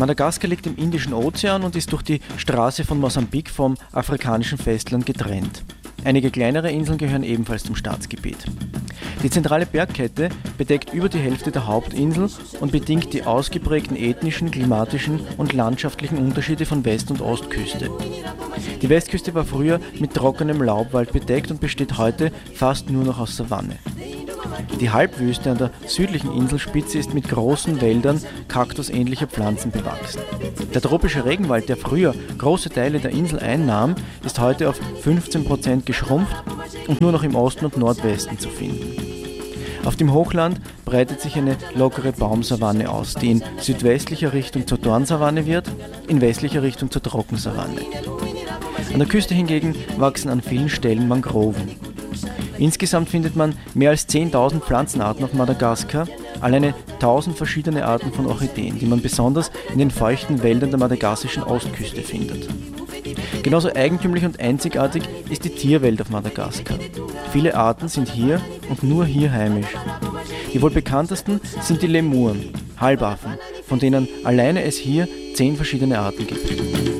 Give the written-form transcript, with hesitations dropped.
Madagaskar liegt im Indischen Ozean und ist durch die Straße von Mosambik vom afrikanischen Festland getrennt. Einige kleinere Inseln gehören ebenfalls zum Staatsgebiet. Die zentrale Bergkette bedeckt über die Hälfte der Hauptinsel und bedingt die ausgeprägten ethnischen, klimatischen und landschaftlichen Unterschiede von West- und Ostküste. Die Westküste war früher mit trockenem Laubwald bedeckt und besteht heute fast nur noch aus Savanne. Die Halbwüste an der südlichen Inselspitze ist mit großen Wäldern kaktusähnlicher Pflanzen bewachsen. Der tropische Regenwald, der früher große Teile der Insel einnahm, ist heute auf 15% geschrumpft und nur noch im Osten und Nordwesten zu finden. Auf dem Hochland breitet sich eine lockere Baumsavanne aus, die in südwestlicher Richtung zur Dornsavanne wird, in westlicher Richtung zur Trockensavanne. An der Küste hingegen wachsen an vielen Stellen Mangroven. Insgesamt findet man mehr als 10.000 Pflanzenarten auf Madagaskar, alleine 1.000 verschiedene Arten von Orchideen, die man besonders in den feuchten Wäldern der madagassischen Ostküste findet. Genauso eigentümlich und einzigartig ist die Tierwelt auf Madagaskar. Viele Arten sind hier und nur hier heimisch. Die wohl bekanntesten sind die Lemuren, Halbaffen, von denen alleine es hier 10 verschiedene Arten gibt.